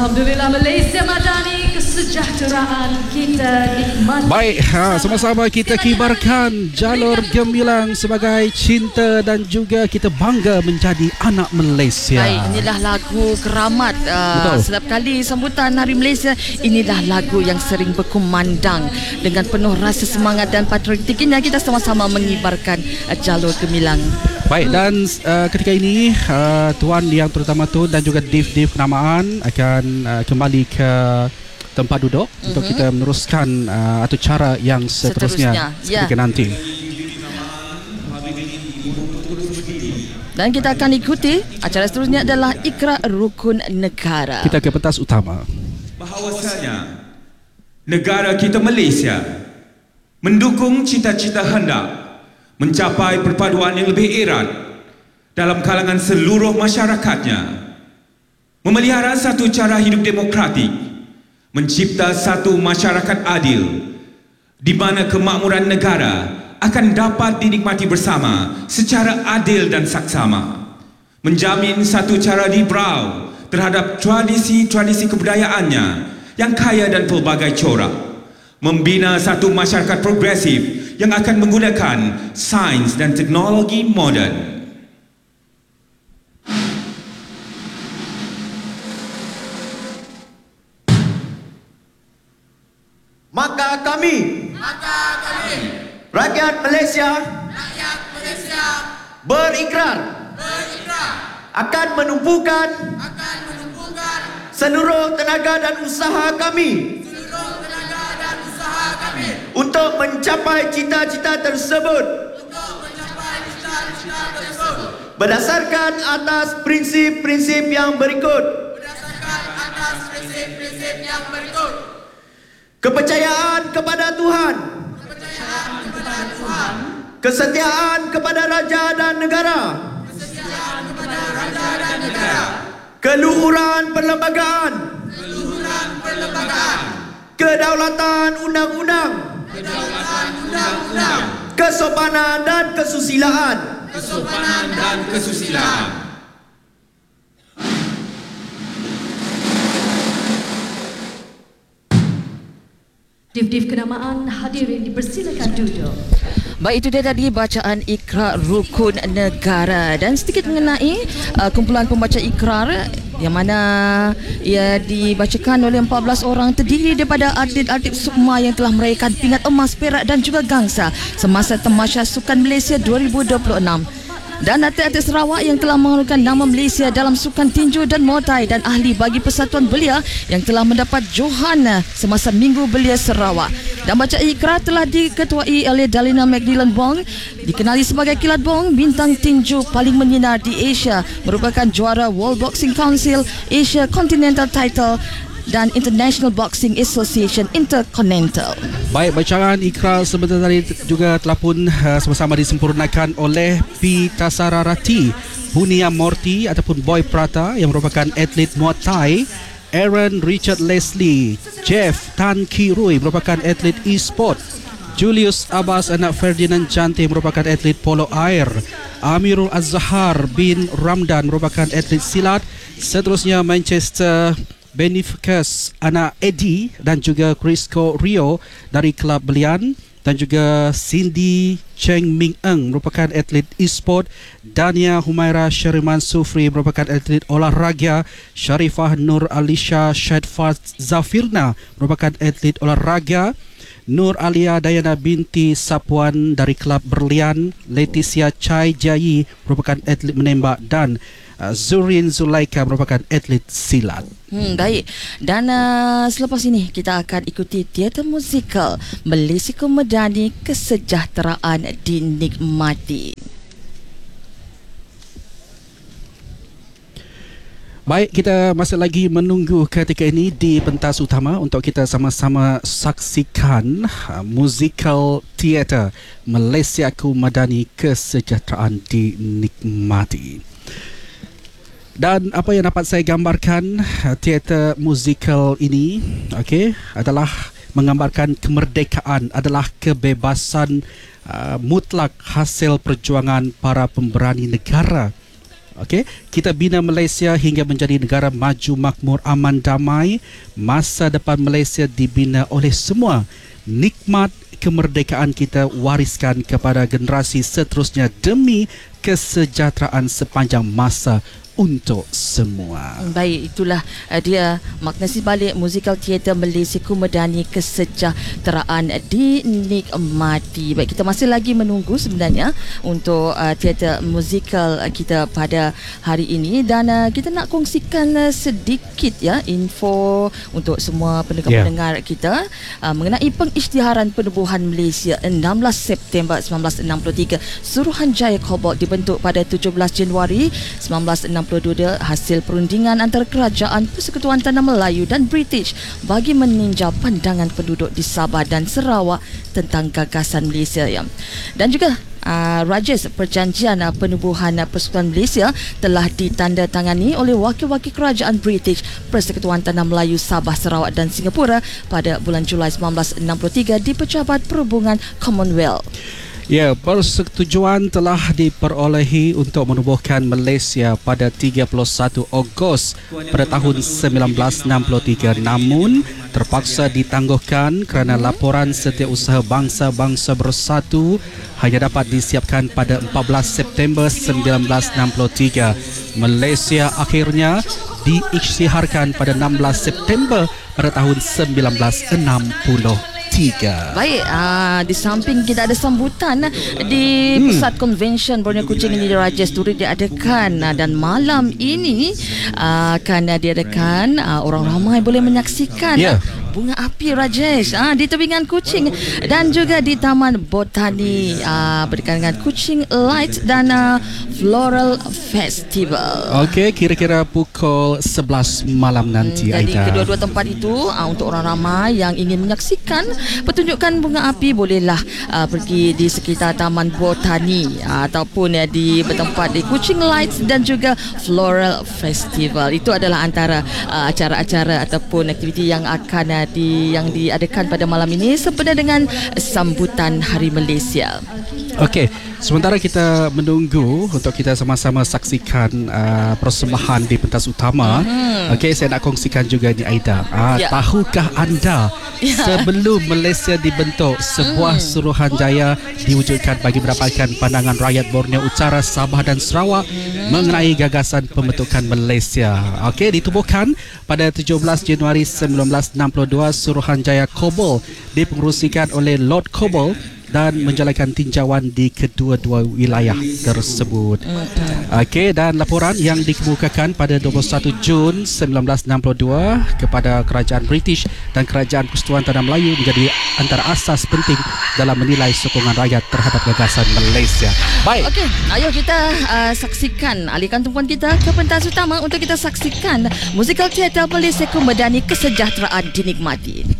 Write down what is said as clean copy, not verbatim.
Alhamdulillah, Malaysia Madani, kesejahteraan kita nikmati. Baik, sama-sama kita kibarkan jalur gemilang sebagai cinta dan juga kita bangga menjadi anak Malaysia. Baik, inilah lagu Keramat. Setiap kali sambutan Hari Malaysia, inilah lagu yang sering berkumandang dengan penuh rasa semangat dan patriotik. Ini kita sama-sama mengibarkan jalur gemilang. Baik, dan ketika ini Tuan Yang Terutama Tun dan juga Div kenamaan akan kembali ke tempat duduk untuk kita meneruskan atau cara yang seterusnya ketika nanti. Dan kita akan ikuti acara seterusnya adalah Ikrar Rukun Negara. Kita ke pentas utama. Bahawasanya negara kita Malaysia mendukung cita-cita hendak mencapai perpaduan yang lebih erat dalam kalangan seluruh masyarakatnya, memelihara satu cara hidup demokratik, mencipta satu masyarakat adil di mana kemakmuran negara akan dapat dinikmati bersama secara adil dan saksama, menjamin satu cara liberal terhadap tradisi-tradisi kebudayaannya yang kaya dan pelbagai corak, membina satu masyarakat progresif yang akan menggunakan sains dan teknologi moden. Maka kami rakyat Malaysia berikrar akan menumpukan seluruh tenaga dan usaha kami untuk mencapai cita-cita tersebut berdasarkan atas prinsip-prinsip yang berikut. Kepercayaan kepada Tuhan, kesetiaan kepada raja dan negara, keluhuran perlembagaan, kedaulatan undang-undang, kesopanan dan kesusilaan. Div kenamaan hadirin dipersilakan duduk. Baik, itu dia tadi bacaan Ikrar Rukun Negara dan sedikit mengenai kumpulan pembaca ikrar yang mana ia dibacakan oleh 14 orang terdiri daripada atlet-atlet sukma yang telah meraihkan pingat emas, perak dan juga gangsa semasa Tamasya Sukan Malaysia 2026. Dan atlet-atlet Sarawak yang telah mengharumkan nama Malaysia dalam sukan tinju dan Muay Thai dan ahli bagi Persatuan Belia yang telah mendapat johan semasa Minggu Belia Sarawak. Dan baca ikrar telah diketuai oleh Dalina Magdalene Bong, dikenali sebagai Kilat Bong, bintang tinju paling menyinar di Asia, merupakan juara World Boxing Council Asia Continental Title dan International Boxing Association Intercontinental. Baik, bacaan ikrar sebentar tadi juga telah pun sama-sama disempurnakan oleh Pitasara Rati, Bunia Morty ataupun Boy Prata yang merupakan atlet Muay Thai, Aaron Richard Leslie, Jeff Tan Ki Rui merupakan atlet e-sport, Julius Abbas anak Ferdinand Jante merupakan atlet polo air, Amirul Az-Zahar bin Ramdan merupakan atlet silat, seterusnya Manchester Beneficus anak Eddie dan juga Crisco Rio dari Kelab Belian, dan juga Cindy Cheng Ming Eng merupakan atlet e-sport, Dania Humaira Syariman Sufri merupakan atlet olahraga, Sharifah Nur Alisha Syedfat Zafirna merupakan atlet olahraga, Nur Alia Dayana binti Sapuan dari Kelab Berlian, Leticia Chai Jayi merupakan atlet menembak dan Zurin Zulaika merupakan atlet silat. Baik. Dan selepas ini kita akan ikuti teater musikal Malaysia Madani, kesejahteraan dinikmati. Baik, kita masih lagi menunggu ketika ini di pentas utama untuk kita sama-sama saksikan musikal teater Malaysia Madani, kesejahteraan dinikmati. Dan apa yang dapat saya gambarkan, teater musikal ini adalah menggambarkan kemerdekaan, adalah kebebasan mutlak hasil perjuangan para pemberani negara Okey, kita bina Malaysia hingga menjadi negara maju, makmur, aman, damai. Masa depan Malaysia dibina oleh semua. Nikmat kemerdekaan kita wariskan kepada generasi seterusnya demi kesejahteraan sepanjang masa untuk semua. Baik, itulah dia makna balik musikal teater Malaysia Medani kesejahteraan dinikmati. Baik, kita masih lagi menunggu sebenarnya untuk teater musikal kita pada hari ini, dan kita nak kongsikan sedikit ya info untuk semua pendengar-pendengar kita mengenai pengisytiharan penubuhan Malaysia 16 September 1963. Suruhanjaya Cobalt dibentuk pada 17 Januari 1962 hasil perundingan antara Kerajaan Persekutuan Tanah Melayu dan British bagi meninjau pandangan penduduk di Sabah dan Sarawak tentang gagasan Malaysia ya. Dan juga Rajes Perjanjian Penubuhan Persekutuan Malaysia telah ditandatangani oleh wakil-wakil kerajaan British, Persekutuan Tanah Melayu, Sabah, Sarawak dan Singapura pada bulan Julai 1963 di Pejabat Perhubungan Commonwealth. Ya, persetujuan telah diperolehi untuk menubuhkan Malaysia pada 31 Ogos pada tahun 1963, namun terpaksa ditangguhkan kerana laporan Setiausaha Bangsa-Bangsa Bersatu hanya dapat disiapkan pada 14 September 1963. Malaysia akhirnya diisytiharkan pada 16 September pada tahun 1963. Baik, di samping kita ada sambutan di Pusat Konvensyen Borneo Kuching ini di Rajas Duri diadakan, dan malam ini akan diadakan orang ramai boleh menyaksikan bunga api Rajesh di tebingan Kuching dan juga di Taman Botani berdekatan dengan Kuching Lights dan Floral Festival. Okey, kira-kira pukul 11 malam nanti. Jadi Aida, kedua-dua tempat itu untuk orang ramai yang ingin menyaksikan pertunjukan bunga api bolehlah pergi di sekitar Taman Botani ataupun di bertempat di Kuching Lights dan juga Floral Festival. Itu adalah antara acara-acara ataupun aktiviti yang akan yang diadakan pada malam ini sempena dengan sambutan Hari Malaysia. okey, sementara kita menunggu untuk kita sama-sama saksikan persembahan di pentas utama. Okey, saya nak kongsikan juga ni Aida. Tahukah anda sebelum Malaysia dibentuk, sebuah suruhanjaya diwujudkan bagi mendapatkan pandangan rakyat Borneo Utara, Sabah dan Sarawak mengenai gagasan pembentukan Malaysia. Okey, ditubuhkan pada 17 Januari 1962. Suruhanjaya Cobalt dipengerusikan oleh Lord Cobalt dan menjalankan tinjauan di kedua-dua wilayah tersebut. Okey, dan laporan yang dikemukakan pada 21 Jun 1962 kepada Kerajaan British dan Kerajaan Persekutuan Tanah Melayu menjadi antara asas penting dalam menilai sokongan rakyat terhadap gagasan Malaysia. Baik. Okey, ayo kita saksikan, alihkan tumpuan kita ke pentas utama untuk kita saksikan musikal teater Malaysia Medani kesejahteraan dinikmati.